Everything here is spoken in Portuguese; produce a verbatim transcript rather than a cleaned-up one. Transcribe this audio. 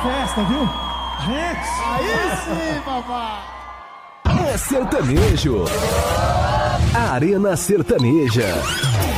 festa, viu? Gente! Aí sim, papai! É sertanejo. Arena Sertaneja.